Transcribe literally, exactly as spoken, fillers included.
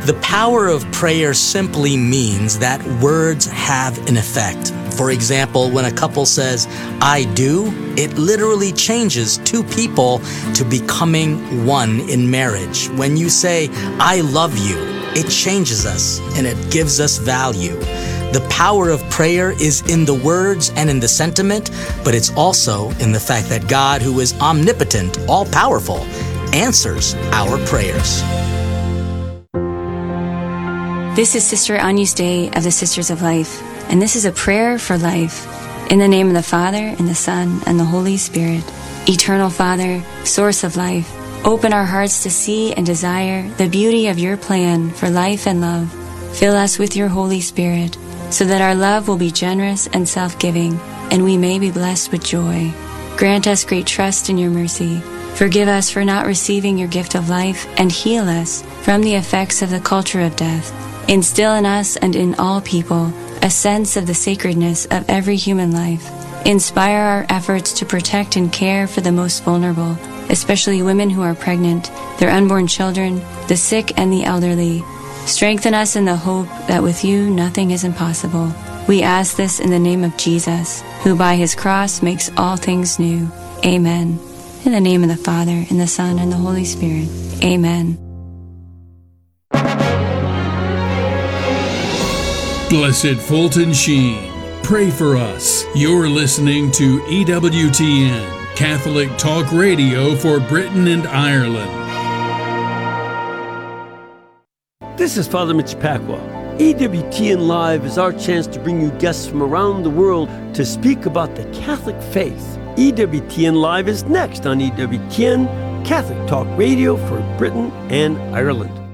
The power of prayer simply means that words have an effect. For example, when a couple says, "I do," it literally changes two people to becoming one in marriage. When you say, "I love you," it changes us and it gives us value. The power of prayer is in the words and in the sentiment, but it's also in the fact that God, who is omnipotent, all-powerful, answers our prayers. This is Sister Agnus Dei of the Sisters of Life, and this is a prayer for life. In the name of the Father, and the Son, and the Holy Spirit. Eternal Father, source of life, open our hearts to see and desire the beauty of your plan for life and love. Fill us with your Holy Spirit, so that our love will be generous and self-giving, and we may be blessed with joy. Grant us great trust in your mercy. Forgive us for not receiving your gift of life, and heal us from the effects of the culture of death. Instill in us and in all people a sense of the sacredness of every human life. Inspire our efforts to protect and care for the most vulnerable, especially women who are pregnant, their unborn children, the sick and the elderly. Strengthen us in the hope that with you nothing is impossible. We ask this in the name of Jesus, who by his cross makes all things new. Amen. In the name of the Father, and the Son, and the Holy Spirit. Amen. Blessed Fulton Sheen, pray for us. You're listening to E W T N, Catholic Talk Radio for Britain and Ireland. This is Father Mitch Pacwa. E W T N Live is our chance to bring you guests from around the world to speak about the Catholic faith. E W T N Live is next on E W T N, Catholic Talk Radio for Britain and Ireland.